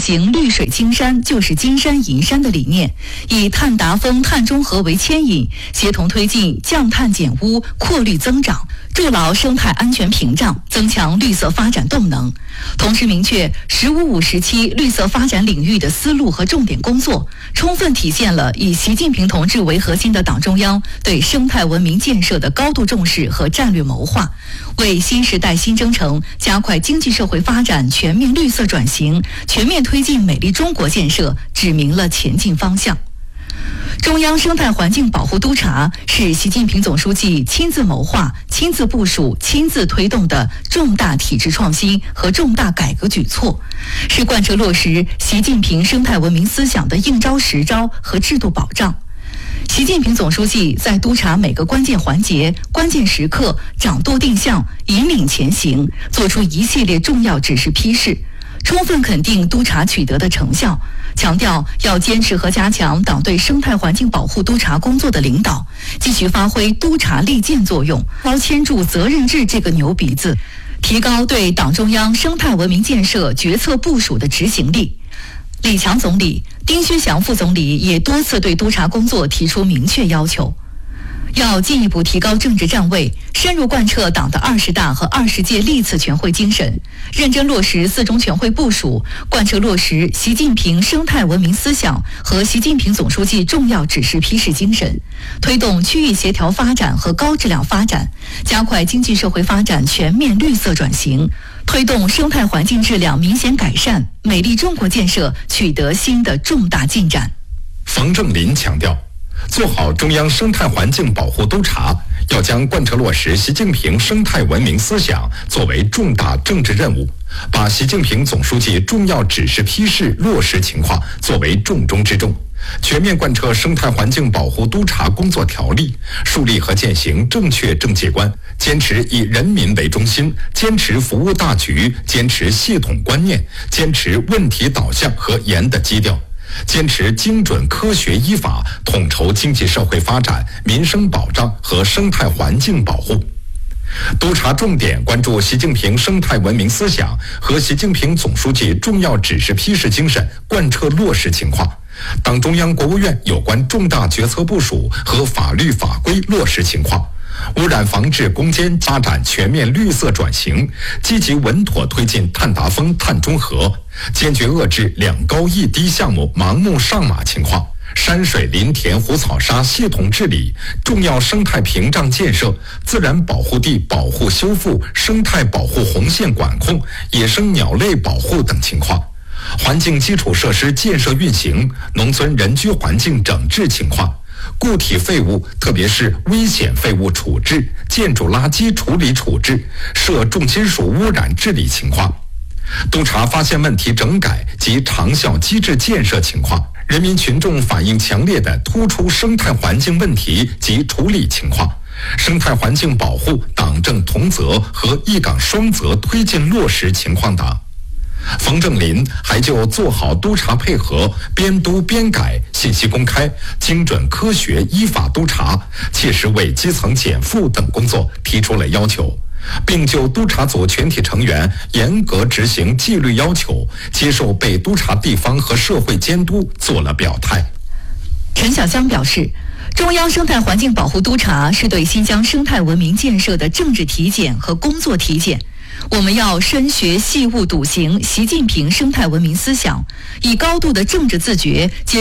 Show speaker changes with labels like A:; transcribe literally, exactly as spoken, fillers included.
A: 行绿水青山就是金山银山的理念，以碳达峰、碳中和为牵引，协同推进降碳减污、扩绿增长，筑牢生态安全屏障，增强绿色发展动能。同时明确“十五五”时期绿色发展领域的思路和重点工作，充分体现了以习近平同志为核心的党中央对生态文明建设的高度重视和战略谋划，为新时代新征程加快经济社会发展全面绿色转型、全面推进美丽中国建设指明了前进方向。中央生态环境保护督察是习近平总书记亲自谋划、亲自部署、亲自推动的重大体制创新和重大改革举措，是贯彻落实习近平生态文明思想的应招实招和制度保障。习近平总书记在督察每个关键环节、关键时刻掌舵定向、引领前行，作出一系列重要指示批示，充分肯定督察取得的成效，强调要坚持和加强党对生态环境保护督察工作的领导，继续发挥督察利剑作用，牢牵住责任制这个牛鼻子，提高对党中央生态文明建设决策部署的执行力。李强总理、丁薛祥副总理也多次对督察工作提出明确要求，要进一步提高政治站位，深入贯彻党的二十大和二十届历次全会精神，认真落实四中全会部署，贯彻落实习近平生态文明思想和习近平总书记重要指示批示精神，推动区域协调发展和高质量发展，加快经济社会发展全面绿色转型，推动生态环境质量明显改善，美丽中国建设取得新的重大进展。
B: 冯正林强调，做好中央生态环境保护督察，要将贯彻落实习近平生态文明思想作为重大政治任务，把习近平总书记重要指示批示落实情况作为重中之重，全面贯彻生态环境保护督察工作条例，树立和践行正确政界观，坚持以人民为中心，坚持服务大局，坚持系统观念，坚持问题导向和严的基调，坚持精准科学依法，统筹经济社会发展、民生保障和生态环境保护。督察重点关注习近平生态文明思想和习近平总书记重要指示批示精神贯彻落实情况，党中央、国务院有关重大决策部署和法律法规落实情况，污染防治攻坚发展全面绿色转型，积极稳妥推进碳达峰、碳中和，坚决遏制两高一低项目盲目上马情况，山水林田湖草沙系统治理，重要生态屏障建设、自然保护地保护修复、生态保护红线管控、野生鸟类保护等情况，环境基础设施建设运行、农村人居环境整治情况，固体废物特别是危险废物处置、建筑垃圾处理处置、涉重金属污染治理情况，督察发现问题整改及长效机制建设情况，人民群众反映强烈的突出生态环境问题及处理情况，生态环境保护党政同责和一岗双责推进落实情况等。冯正林还就做好督察配合、边督边改、信息公开、精准科学依法督察、切实为基层减负等工作提出了要求，并就督察组全体成员严格执行纪律要求、接受被督察地方和社会监督做了表态。
A: 陈小江表示，中央生态环境保护督察是对新疆生态文明建设的政治体检和工作体检。我们要深学细悟笃行习近平生态文明思想，以高度的政治自觉接